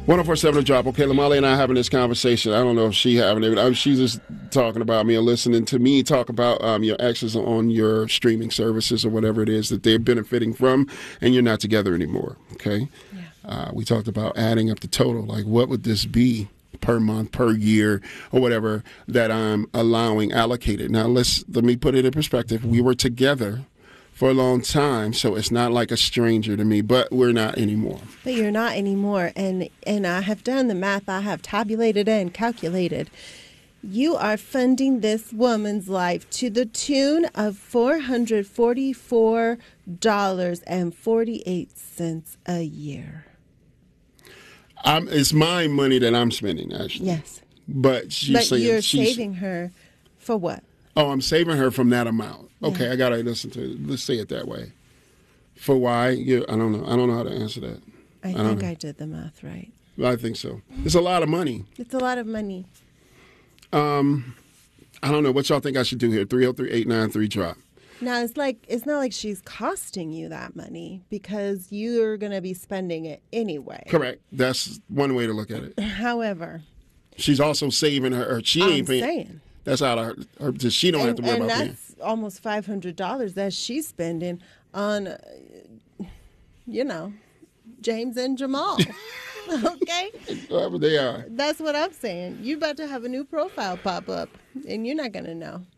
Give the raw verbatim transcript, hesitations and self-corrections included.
one oh four point seven The Drop. Okay, Lamali and I are having this conversation. I don't know if she having it, but I'm, she's just talking about me or listening to me talk about um, your exes on your streaming services or whatever it is that they're benefiting from, and you're not together anymore. Okay, yeah. uh, we talked about adding up the total. Like, what would this be per month, per year, or whatever that I'm allowing allocated? Now, let's let me put it in perspective. We were together for a long time, so it's not like a stranger to me, but we're not anymore. But you're not anymore, and and I have done the math. I have tabulated and calculated. You are funding this woman's life to the tune of four hundred forty-four dollars and forty-eight cents a year. I'm, it's my money that I'm spending, actually. Yes. But she's but saying you're she's, saving her for what? Oh, I'm saving her from that amount. Okay, Yeah. I gotta listen to it. Let's say it that way. For why? Yeah, I don't know. I don't know how to answer that. I, I think I did the math right. I think so. It's a lot of money. It's a lot of money. Um, I don't know. What y'all think I should do here? three oh three, eight nine three, drop. Now, it's like it's not like she's costing you that money because you're going to be spending it anyway. Correct. That's one way to look at it. However, she's also saving her. her she I'm ain't paying. saying. That's out of her. her she don't and, have to worry and about that's paying. almost five hundred dollars that she's spending on, uh, you know, James and Jamal. Okay? Whoever they are. That's what I'm saying. You about to have a new profile pop up, and you're not going to know.